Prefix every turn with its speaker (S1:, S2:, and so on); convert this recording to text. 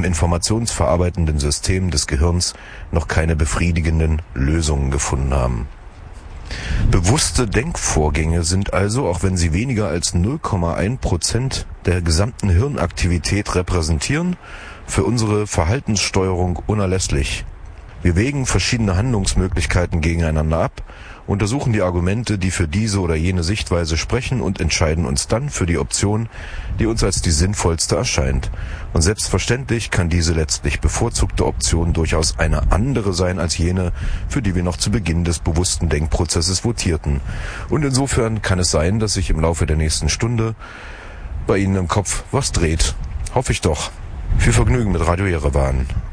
S1: im informationsverarbeitenden System des Gehirns noch keine befriedigenden Lösungen gefunden haben. Bewusste Denkvorgänge sind also, auch wenn sie weniger als 0,1% der gesamten Hirnaktivität repräsentieren, für unsere Verhaltenssteuerung unerlässlich. Wir wägen verschiedene Handlungsmöglichkeiten gegeneinander ab, untersuchen die Argumente, die für diese oder jene Sichtweise sprechen und entscheiden uns dann für die Option, die uns als die sinnvollste erscheint. Und selbstverständlich kann diese letztlich bevorzugte Option durchaus eine andere sein als jene, für die wir noch zu Beginn des bewussten Denkprozesses votierten. Und insofern kann es sein, dass sich im Laufe der nächsten Stunde bei Ihnen im Kopf was dreht. Hoffe ich doch. Viel Vergnügen mit Radio Jerewan.